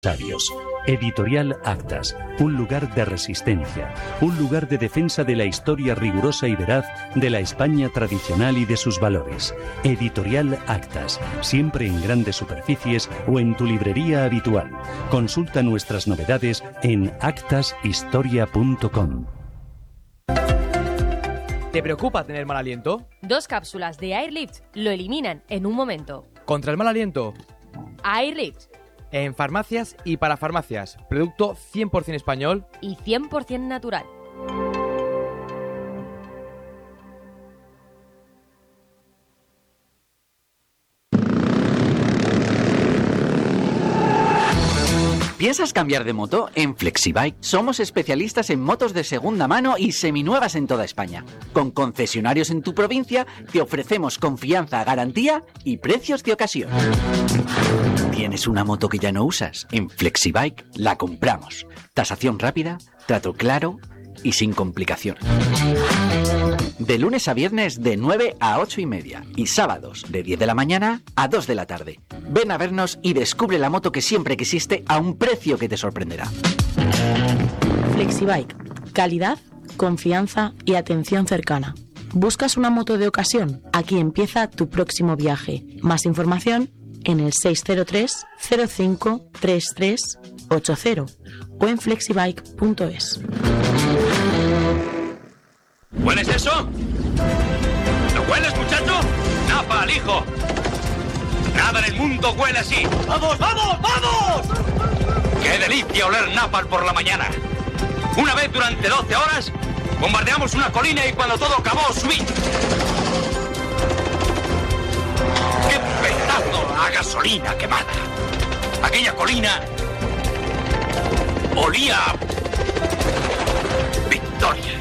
Editorial Actas, un lugar de resistencia, un lugar de defensa de la historia rigurosa y veraz de la España tradicional y de sus valores. Editorial Actas, siempre en grandes superficies o en tu librería habitual. Consulta nuestras novedades en actashistoria.com. ¿Te preocupa tener mal aliento? 2 cápsulas de Airlift lo eliminan en un momento. ¿Contra el mal aliento? Airlift. En farmacias y para farmacias. Producto 100% español y 100% natural. ¿Piensas cambiar de moto? En Flexibike somos especialistas en motos de segunda mano y seminuevas en toda España. Con concesionarios en tu provincia te ofrecemos confianza, garantía y precios de ocasión. ¿Tienes una moto que ya no usas? En Flexibike la compramos. Tasación rápida, trato claro y sin complicaciones. De lunes a viernes de 9 a 8:30 y sábados de 10 de la mañana a 2 de la tarde. Ven a vernos y descubre la moto que siempre quisiste a un precio que te sorprenderá. Flexibike. Calidad, confianza y atención cercana. ¿Buscas una moto de ocasión? Aquí empieza tu próximo viaje. Más información en el 603 05 33 80 o en flexibike.es. ¿Hueles eso? ¿Lo hueles, muchacho? ¡Napa, al hijo! Nada en el mundo huele así. ¡Vamos, vamos, vamos! ¡Qué delicia oler napal por la mañana! Una vez durante 12 horas, bombardeamos una colina y cuando todo acabó, subí. ¡Qué pedazo a gasolina quemada! Aquella colina olía a victoria.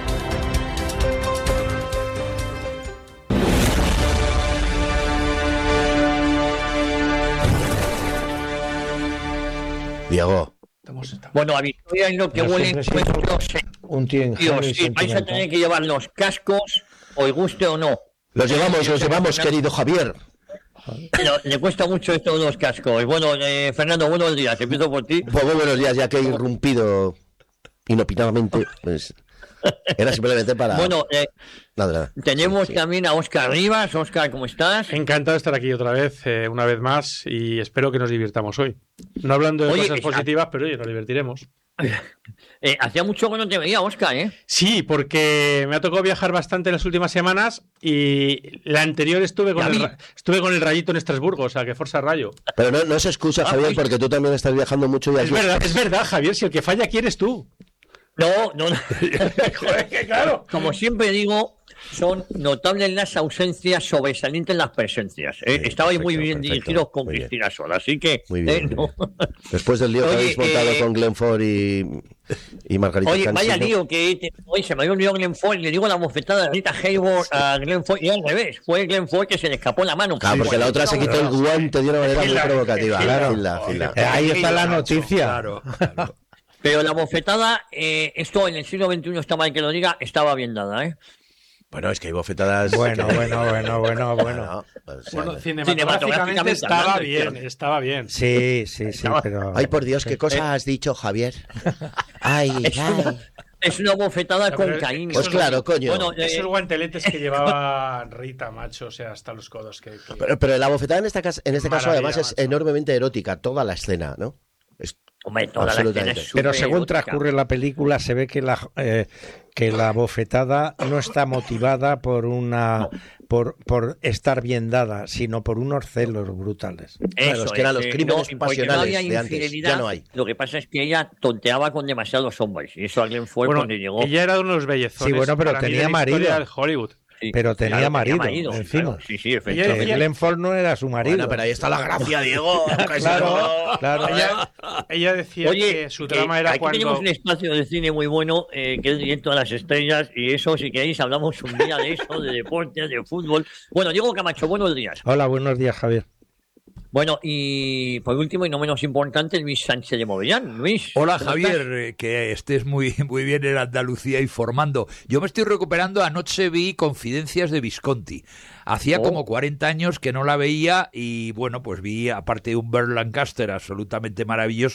Diego. Bueno, a Victoria es lo que huelen nuestros un tío sí, vais a tener que llevar los cascos, os guste o no. Los llevamos, querido Javier. No, le cuesta mucho esto de los cascos. Bueno, Fernando, buenos días. Empiezo por ti. Pues muy buenos días, ya que he irrumpido inopinadamente. Pues era simplemente para... Bueno, nada. Tenemos también a Óscar Rivas. Óscar, ¿cómo estás? Encantado de estar aquí otra vez, una vez más, y espero que nos divirtamos hoy. No hablando de cosas positivas, pero oye, nos divertiremos. Hacía mucho que no te veía, Óscar, ¿eh? Sí, porque me ha tocado viajar bastante en las últimas semanas y la anterior estuve con el Rayito en Estrasburgo, o sea, que Forza Rayo. Pero no es excusa, Javier, porque tú también estás viajando mucho. Y es verdad, Javier, si el que falla aquí eres tú. No. Joder, que claro. Como siempre digo, son notables las ausencias, sobresalientes las presencias. Estabais muy bien dirigidos con Cristina Sola, así que... Muy bien. No. Después del lío que habéis montado con Glenn Ford y Margarita Oye, Cansino. vaya lío que hoy se me había olvidado Glenn Ford y le digo la bofetada de Rita Hayworth a Glenn Ford y al revés. Fue Glenn Ford que se le escapó la mano. Claro, porque la otra se quitó el guante de una manera muy provocativa. Claro. Ahí está la noticia. Claro. Pero la bofetada, esto en el siglo XXI está mal que lo diga, estaba bien dada, ¿eh? Bueno, es que hay bofetadas... Bueno. Bueno, cinematográficamente estaba bien. Sí, pero... Ay, por Dios, ¿qué cosa has dicho, Javier? Ay. Es una bofetada con cariño. Pues claro, coño. Bueno, esos guanteletes que llevaba Rita, macho, o sea, hasta los codos. Pero la bofetada en este caso, además, es enormemente erótica, toda la escena, ¿no? Hombre, toda la escena es pero según erótica. transcurre la película se ve que la bofetada no está motivada por estar bien dada, sino por unos celos brutales. Claro, es que eran los crímenes pasionales no de antes, ya no hay. Lo que pasa es que ella tonteaba con demasiados hombres y eso alguien fue cuando llegó. Ella era uno de los bellezones. Sí, bueno, pero tenía marido. De Hollywood. Sí, pero tenía marido encima. Claro. Sí, efectivamente. Glenn Ford no era su marido. Bueno, pero ahí está la gracia, Diego. Claro. Ella decía que su trama era aquí cuando... tenemos un espacio de cine muy bueno que es Directo a las Estrellas y eso, si queréis, hablamos un día de eso, de deporte, de fútbol. Bueno, Diego Camacho, buenos días. Hola, buenos días, Javier. Bueno, y por último y no menos importante, Luis Sánchez de Movellán. Luis. Hola Javier, que estés muy bien en Andalucía informando. Yo me estoy recuperando, anoche vi Confidencias de Visconti. Hacía como 40 años que no la veía y bueno, pues vi, aparte de un Burt Lancaster absolutamente maravilloso,